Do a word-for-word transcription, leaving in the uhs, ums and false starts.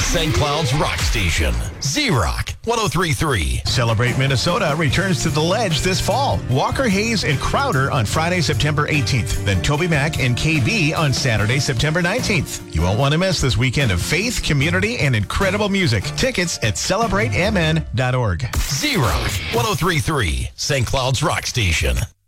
Saint Cloud's rock station. Z-Rock one oh three point three. Celebrate Minnesota returns to the Ledge this fall. Walker Hayes and Crowder on Friday, September eighteenth. Then Toby Mac and K B on Saturday, September nineteenth. You won't want to miss this weekend of faith, community, and incredible music. Tickets at celebrate m n dot org. Z-Rock one oh three point three. Saint Cloud's rock station.